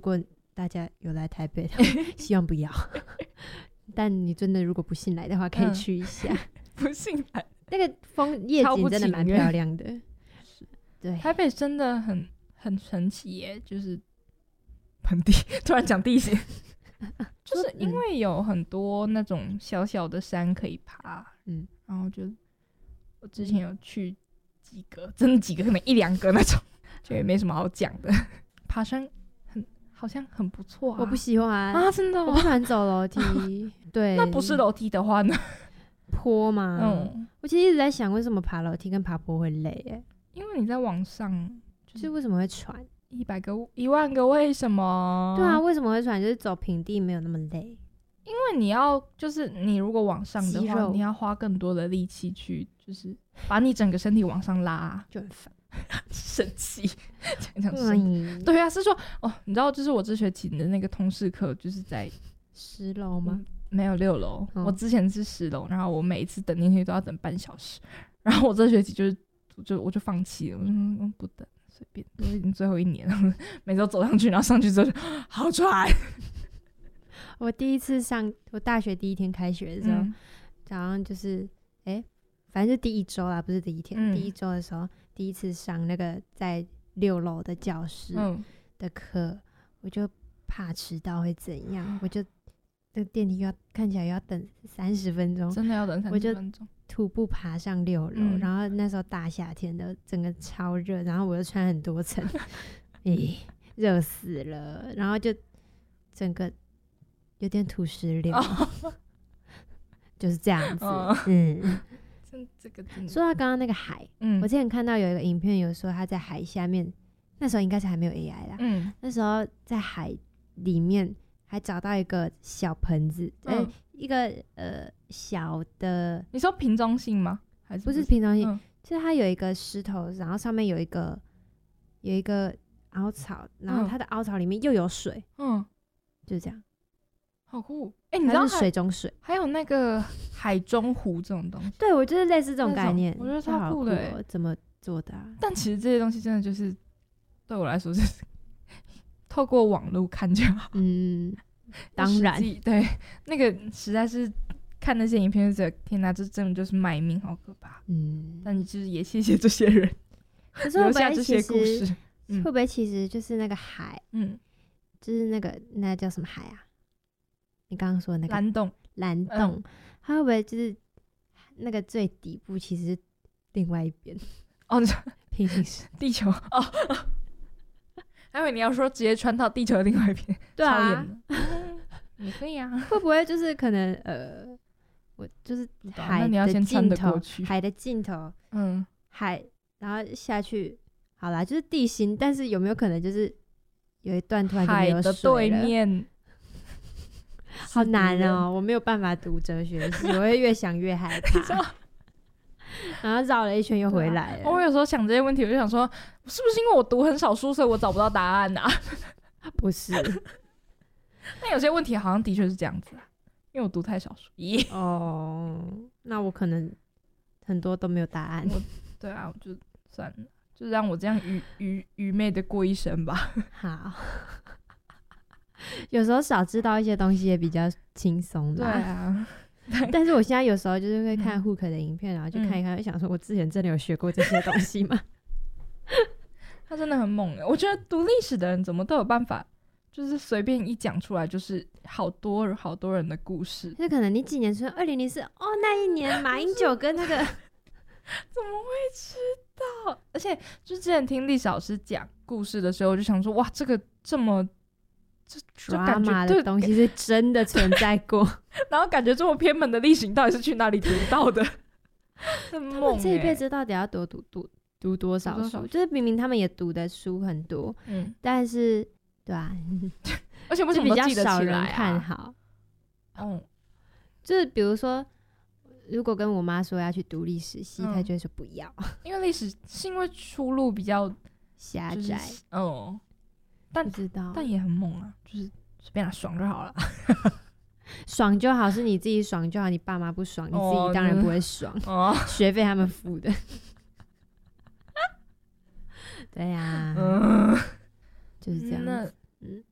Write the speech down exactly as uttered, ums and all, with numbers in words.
果大家有来台北的希望不要但你真的如果不信来的话可以去一下、嗯、 不信来那个风夜景真的蛮漂亮的。对， 台北真的很很神奇耶，就是盆地突然讲地形就是因为有很多那种小小的山可以爬，嗯，然后就我之前有去几个，真的几个可能一两个那种就也没什么好讲的。爬山很好像很不错啊。 我不喜欢啊，真的、哦、 我不喜欢走楼梯对， 那不是楼梯的话呢？ 坡嘛，嗯，我其实一直在想为什么爬楼梯跟爬坡会累耶， 因为你在往上就是为什么会喘一百个一万个为什么。 对啊，为什么会喘，就是走平地没有那么累， 因为你要就是你如果往上的话你要花更多的力气去就是把你整个身体往上拉就很烦生气讲讲生对啊，是说哦，你知道就是我这学期的那个通识课就是在十楼吗、嗯、 没有六楼、嗯、我之前是十楼，然后我每一次等电梯都要等半小时，然后我这学期就是就我就放弃了，我说、嗯、不等随便，我已经最后一年了每周走上去，然后上去之后就好喘我第一次上我大学第一天开学的时候、嗯、早上就是哎、欸，反正就第一周啦，不是第一天、嗯、第一周的时候第一次上那个在六楼的教室的课、嗯、我就怕迟到会怎样，我就这个电梯要看起来要等三十分钟，真的要等三十分钟， 我就徒步爬上六楼、嗯、然后那时候大夏天的整个超热，然后我又穿很多层咦，热死了，然后就整个有点土石流、哦、就是这样子、哦、嗯这个说到刚刚那个海、嗯、我之前看到有一个影片有说他在海下面，那时候应该是还没有 A I 啦、嗯、那时候在海里面还找到一个小盆子、嗯欸、一个呃小的， 你说瓶中信吗？还是不, 不是瓶中信、嗯、就是它有一个石头，然后上面有一个有一个凹槽，然后它的凹槽里面又有水，嗯，就这样， 好酷。哎、欸，你知道它是水中水， 还有那个海中湖这种东西， 对，我就是类似这种概念， 我觉得超酷的、欸喔、怎么做的、啊？ 但其实这些东西真的就是对我来说就是透过网络看就好， 嗯，当然， 对，那个实在是看那些影片就觉得天哪，这真的就是卖命，好可怕。嗯，但就是也谢谢这些人可是会不会留下这些故事、 嗯、会不会其实就是那个海，嗯，就是那个那叫什么海啊？你刚刚说的那个蓝洞， 蓝洞、嗯，它会不会就是那个最底部其实是另外一边？ 哦， 平行时地球哦。还以为你要说直接穿到地球的另外一边， 对啊， 超远的也可以啊。 会不会就是可能呃，我就是海的尽头，海的尽头，嗯，海，然后下去，好啦，就是地形，但是有没有可能就是有一段突然就没有水了？海的对面。好难哦，我没有办法读哲学系，我会越想越害怕。然后绕了一圈又回来了、啊、 我有时候想这些问题我就想说是不是因为我读很少书所以我找不到答案啊？ 不是但有些问题好像的确是这样子啊，因为我读太少书。咦哦，那我可能很多都没有答案。 对啊，我就算了，就让我这样愚愚愚昧的过一生吧。 好，有时候少知道一些东西也比较轻松的。 对啊， 但是我现在有时候就是会看 Hook 的影片、嗯、然后就看一看，就想说我之前真的有学过这些东西吗？ 他真的很猛耶，我觉得读历史的人怎么都有办法，就是随便一讲出来就是好多好多人的故事。 就可能你几年出生，二零零四哦，那一年马英九跟那个怎么会知道？而且就之前听历史老师讲故事的时候，我就想说哇，这个这么 drama 的东西是真的存在过然后感觉这么偏门的历史你到底是去哪里读到的？很猛耶，他们这一辈子到底要多读读读多少书？就是明明他们也读的书很多，嗯，但是对啊而且为什么都记得起来啊？ 比较少人看好。嗯，就是比如说如果跟我妈说要去读历史系、嗯、她就会说不要， 因为历史是因为出路比较狭窄、就是、 哦，但不知道， 但也很猛啊，就是随便啦，爽就好了爽就好，是你自己爽就好，你爸妈不爽、哦、你自己当然不会爽、哦、学费他们付的对呀、啊嗯，就是这样子。 嗯，